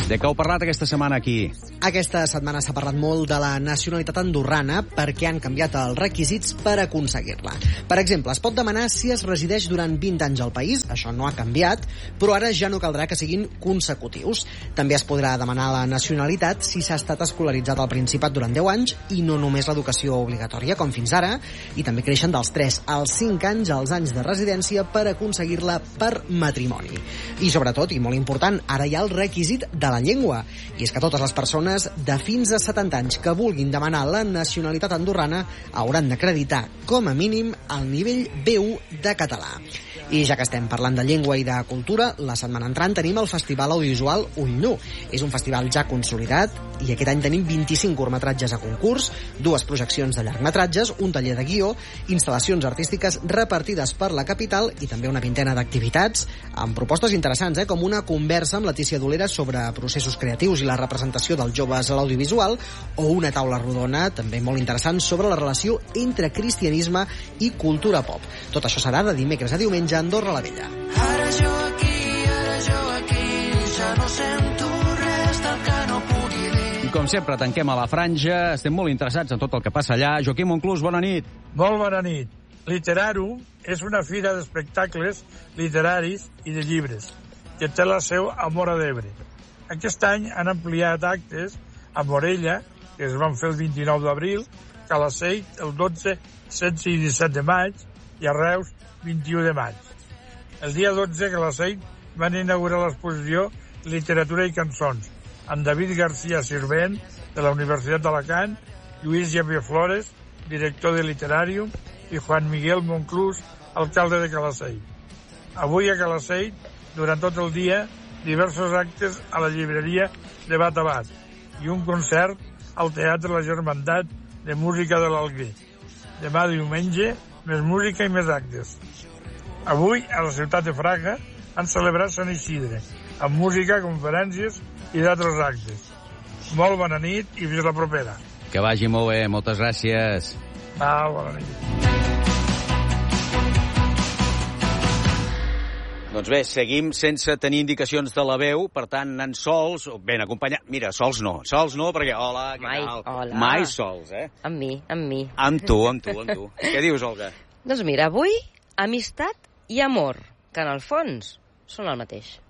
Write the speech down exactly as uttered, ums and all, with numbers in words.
De què heu parlat aquesta setmana aquí? Aquesta setmana s'ha parlat molt de la nacionalitat andorrana perquè han canviat els requisits per aconseguir-la. Per exemple, es pot demanar si es resideix durant vint anys al país, això no ha canviat, però ara ja no caldrà que siguin consecutius. També es podrà demanar la nacionalitat si s'ha estat escolaritzat al Principat durant deu anys i no només l'educació obligatòria, com fins ara, i també creixen dels tres als cinc anys els anys de residència per aconseguir-la per matrimoni. I sobretot, i molt important, ara hi ha el requisit de la llengua. I és que totes les persones de fins a setanta anys que vulguin demanar la nacionalitat andorrana hauran d'acreditar, com a mínim, el nivell B u de català. I ja que estem parlant de llengua i de cultura, la setmana entrant tenim el Festival Audiovisual Ull Nu. És un festival ja consolidat i aquest any tenim vint-i-cinc curtmetratges a concurs, dues projeccions de llargmetratges, un taller de guió, instal·lacions artístiques repartides per la capital i també una vintena d'activitats amb propostes interessants, eh, com una conversa amb Letícia Dolera sobre processos creatius i la representació dels joves a l'audiovisual o una taula rodona, també molt interessant, sobre la relació entre cristianisme i cultura pop. Tot això serà de dimecres a diumenge a Andorra la Vella. Ara jo aquí, ara jo aquí, ja no sento res del que no pugui dir. I com sempre, tanquem a la franja. Estem molt interessats en tot el que passa allà. Joaquim Monclús, bona nit. Molt bona nit. Literarum és una fira d'espectacles literaris i de llibres que té la seu a Móra d'Ebre. Aquest any han ampliat actes a Morella, que es van fer el vint-i-nou d'abril, Calaceit el dotze, setze i disset de maig i a Reus vint-i-u de maig. El dia dotze, Calaceit, van inaugurar l'exposició Literatura i cançons amb David García Sirvent, de la Universitat d'Alacant, Lluís Javier Flores, director de Literàrium, i Juan Miguel Monclús, alcalde de Calaceit. Avui a Calaceit, durant tot el dia, diversos actes a la llibreria de Bat a Bat i un concert al Teatre La Germandat de Música de l'Alguer. Demà diumenge, més música i més actes. Avui, a la ciutat de Fraga, han celebrat Sant Isidre, amb música, conferències i d'altres actes. Molt bona nit i fins la propera. Que vagi molt bé, moltes gràcies. Va, bona nit. Doncs bé, seguim sense tenir indicacions de la veu, per tant, anant sols, ben acompanyats. Mira, sols no, sols no, perquè hola, què Mai, tal? hola. Mai sols, eh? Amb mi, amb mi. Amb tu, amb tu, amb tu. Què dius, Olga? Doncs mira, avui, amistat i amor, que en el fons són el mateix.